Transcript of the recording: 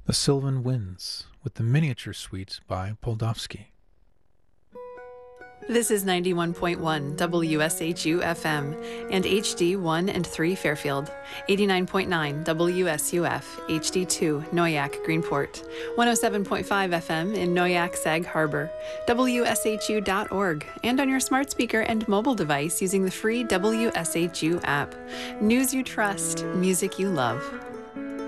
The Sylvan Winds with the Miniature Suite by Poldovsky. This is 91.1 WSHU FM and HD1 and 3 Fairfield, 89.9 WSUF HD2 Noyak Greenport, 107.5 FM in Noyak Sag Harbor, WSHU.org, and on your smart speaker and mobile device using the free WSHU app. News you trust, music you love.